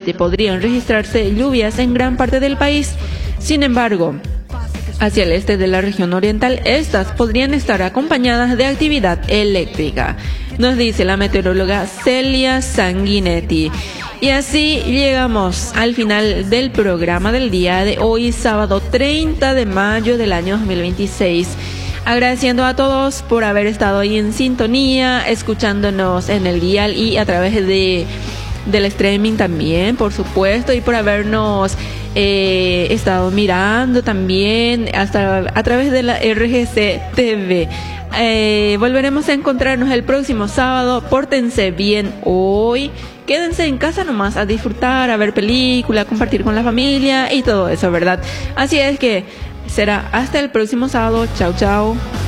tarde podrían registrarse lluvias en gran parte del país. Sin embargo, hacia el este de la región oriental, estas podrían estar acompañadas de actividad eléctrica, nos dice la meteoróloga Celia Sanguinetti. Y así llegamos al final del programa del día de hoy, sábado 30 de mayo del año 2026. Agradeciendo a todos por haber estado ahí en sintonía, escuchándonos en el dial y a través del streaming también, por supuesto, y por habernos estado mirando también hasta a través de la RGC TV. Volveremos a encontrarnos el próximo sábado. Pórtense bien hoy. Quédense en casa nomás a disfrutar, a ver película, a compartir con la familia y todo eso, ¿verdad? Así es que será hasta el próximo sábado. Chao, chao.